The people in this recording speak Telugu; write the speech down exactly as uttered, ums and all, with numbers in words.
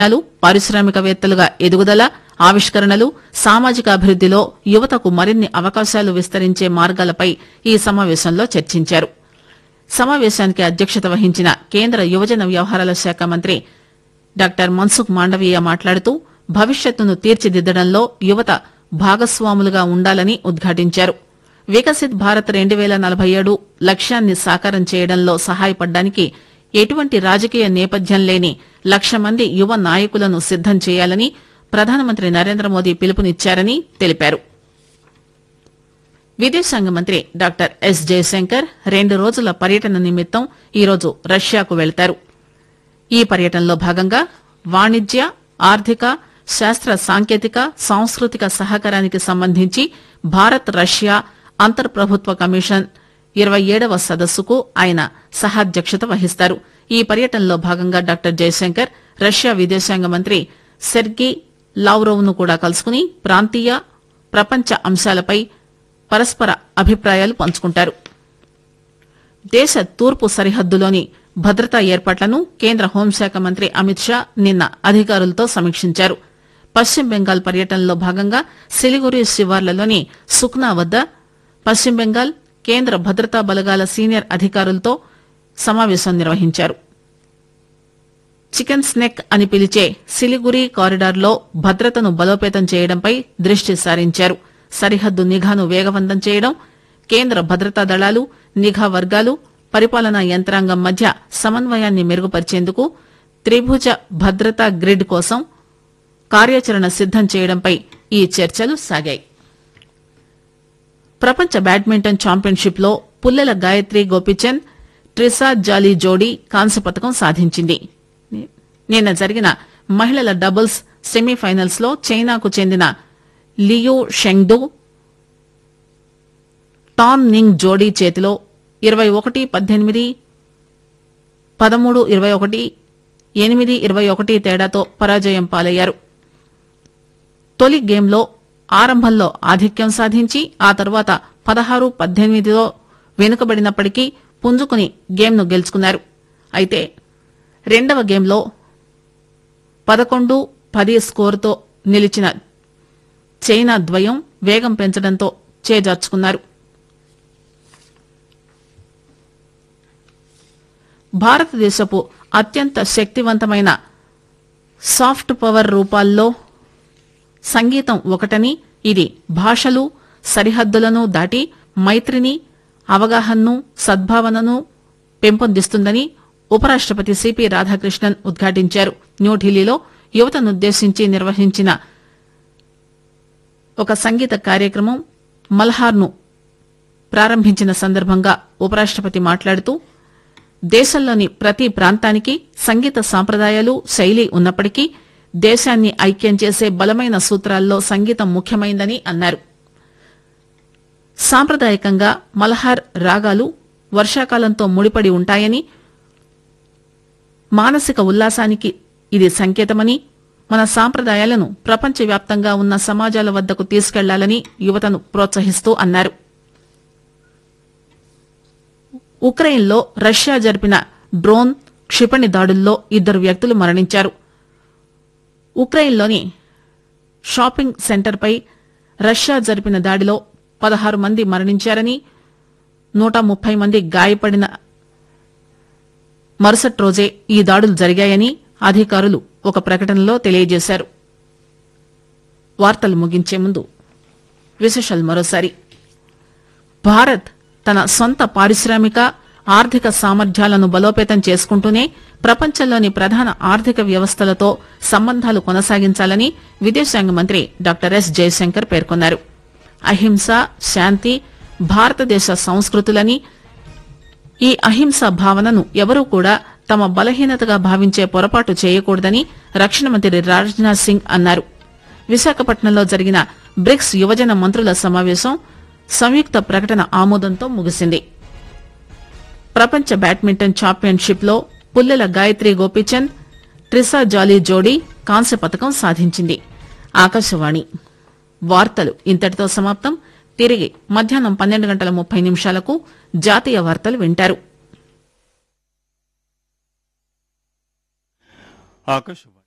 లు పారిశ్రామికవేత్తలుగా ఎదుగుదల ఆవిష్కరణలు సామాజిక అభివృద్దిలో యువతకు మరిన్ని అవకాశాలు విస్తరించే మార్గాలపై ఈ సమావేశంలో చర్చించారు. సమావేశానికి అధ్యక్షత వహించిన కేంద్ర యువజన వ్యవహారాల శాఖ మంత్రి డాక్టర్ మన్సుఖ్ మాండవీయ మాట్లాడుతూ భవిష్యత్తును తీర్చిదిద్దడంలో యువత భాగస్వాములుగా ఉండాలని ఉద్ఘాటించారు. వికసిత్ భారత్ రెండు పేల నలభై ఏడు లక్ష్యాన్ని సాకారం చేయడంలో సహాయపడడానికి ఎటువంటి రాజకీయ నేపథ్యం లేని లక్ష మంది యువ నాయకులను సిద్దం చేయాలని ప్రధానమంత్రి నరేంద్ర మోదీ పిలుపునిచ్చారని తెలిపారు. విదేశాంగ మంత్రి డాక్టర్ ఎస్ జయశంకర్ రెండు రోజుల పర్యటన నిమిత్తం ఈరోజు రష్యాకు వెళతారు. ఈ పర్యటనలో భాగంగా వాణిజ్య ఆర్థిక శాస్త్ర సాంకేతిక సాంస్కృతిక సహకారానికి సంబంధించి భారత్ రష్యా అంతర్ ప్రభుత్వ కమిషన్ ఇరవై ఏడవ సదస్సుకు ఆయన సహాధ్యక్షత వహిస్తారు. ఈ పర్యటనలో భాగంగా డాక్టర్ జయశంకర్ రష్యా విదేశాంగ మంత్రి సెర్గీ లావ్రోవ్ ను కూడా కలుసుకుని ప్రాంతీయ ప్రపంచ అంశాలపై పరస్పర అభిప్రాయాలు పంచుకుంటారు. దేశ తూర్పు సరిహద్దులోని భద్రతా ఏర్పాట్లను కేంద్ర హోంశాఖ మంత్రి అమిత్ షా నిన్న అధికారులతో సమీక్షించారు. పశ్చిమ బెంగాల్ పర్యటనలో భాగంగా సిలిగురి శివార్లలోని సుఖ్నా వద్ద పశ్చిమ బెంగాల్ కేంద్ర భద్రతా బలగాల సీనియర్ అధికారులతో సమావేశం నిర్వహించారు. చికెన్ స్నెక్ అని పిలిచే సిలిగురి కారిడార్లో భద్రతను బలోపేతం చేయడంపై దృష్టి సారించారు. సరిహద్దు నిఘాను వేగవంతం చేయడం కేంద్ర భద్రతా దళాలు నిఘా వర్గాలు పరిపాలనా యంత్రాంగం మధ్య సమన్వయాన్ని మెరుగుపరిచేందుకు త్రిభుజ భద్రతా గ్రిడ్ కోసం కార్యాచరణ సిద్దం చేయడంపై ఈ చర్చలు సాగాయి. ప్రపంచ బ్యాడ్మింటన్ ఛాంపియన్షిప్ లో పుల్లెల గాయత్రి గోపీచంద్ ట్రిసా జాలీ జోడీ కాంస్య పతకం సాధించింది. నిన్న జరిగిన మహిళల డబుల్స్ సెమీఫైనల్స్ లో చైనాకు చెందిన లియూ షెంగ్డు టాన్ నింగ్ జోడీ చేతిలో ఇరవై ఒకటి పద్దెనిమిది పదమూడు ఇరవై ఒకటి ఎనిమిది ఇరవై ఒకటి తేడాతో పరాజయం పాలయ్యారు. తొలి గేమ్లో ఆరంభంలో ఆధిక్యం సాధించి ఆ తర్వాత పదహారు పద్దెనిమిదిలో వెనుకబడినప్పటికీ పుంజుకుని గేమ్ను గెలుచుకున్నారు. అయితే రెండవ గేమ్లో పదకొండు పది స్కోరుతో నిలిచిన చైనా ద్వయం వేగం పెంచడంతో చేజార్చుకున్నారు. భారతదేశపు అత్యంత శక్తివంతమైన సాఫ్ట్ పవర్ రూపాల్లో సంగీతం ఒకటని, ఇది భాషలు సరిహద్దులను దాటి మైత్రిని అవగాహనను సద్భావనను పెంపొందిస్తుందని ఉపరాష్టపతి సిపి రాధాకృష్ణన్ ఉద్ఘాటించారు. న్యూఢిల్లీలో యువతనుద్దేశించి నిర్వహించిన ఒక సంగీత కార్యక్రమం మల్హార్ను ప్రారంభించిన సందర్భంగా ఉపరాష్టపతి మాట్లాడుతూ దేశంలోని ప్రతి ప్రాంతానికి సంగీత సాంప్రదాయాలు శైలి ఉన్నప్పటికీ దేశాన్ని ఐక్యం చేసే బలమైన సూత్రాల్లో సంగీతం ముఖ్యమైందని అన్నారు. సాంప్రదాయకంగా మల్హార్ రాగాలు వర్షాకాలంతో ముడిపడి ఉంటాయని, మానసిక ఉల్లాసానికి ఇది సంకేతమని, మన సాంప్రదాయాలను ప్రపంచవ్యాప్తంగా ఉన్న సమాజాల వద్దకు తీసుకెళ్లాలని యువతను ప్రోత్సహిస్తూ అన్నారు. ఉక్రెయిన్లో రష్యా జరిపిన డ్రోన్ క్షిపణి దాడుల్లో ఇద్దరు వ్యక్తులు మరణించారు. ఉక్రెయిన్లోని షాపింగ్ సెంటర్పై రష్యా జరిపిన దాడిలో పదహారు మంది మరణించారని, నూట ముప్పై మంది గాయపడిన మరుసటి రోజే ఈ దాడులు జరిగాయని అధికారులు ఒక ప్రకటనలో తెలియజేశారు. వార్తలు ముగించే ముందు విశేషాలు మరోసారి. భారత్ తన సొంత పారిశ్రామిక ఆర్థిక సామర్థ్యాలను బలోపేతం చేసుకుంటూనే ప్రపంచంలోని ప్రధాన ఆర్థిక వ్యవస్థలతో సంబంధాలు కొనసాగించాలని విదేశాంగ మంత్రి డాక్టర్ ఎస్ జయశంకర్ పేర్కొన్నారు. అహింస శాంతి భారతదేశ సంస్కృతులని, ఈ అహింసా భావనను ఎవరూ కూడా తమ బలహీనతగా భావించే పొరపాటు చేయకూడదని రక్షణ మంత్రి రాజ్నాథ్ సింగ్ అన్నారు. విశాఖపట్నంలో జరిగిన బ్రిక్స్ యువజన మంత్రుల సమావేశం సంయుక్త ప్రకటన ఆమోదంతో ముగిసింది. ప్రపంచ బ్యాడ్మింటన్ ఛాంపియన్షిప్ లో పుల్లెల గాయత్రి గోపీచంద్ ట్రిసా జాలీ జోడీ కాంస్య పతకం సాధించింది. ఆకాశవాణి వార్తలు ఇంతటితో సమాప్తం. తిరిగి మధ్యాహ్నం పన్నెండు గంటల ముప్పై నిమిషాలకు జాతీయ వార్తలు వింటారు. ఆకాశవాణి